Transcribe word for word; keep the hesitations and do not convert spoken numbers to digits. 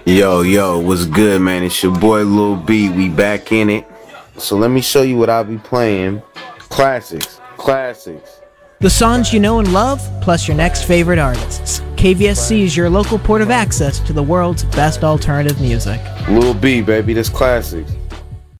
Yo, yo, what's good, man? It's your boy Lil B. We back in it. So let me show you what I'll be playing. Classics, classics. The songs you know and love, plus your next favorite artists. K V S C is your local port of access to the world's best alternative music. Lil B, baby, that's classics.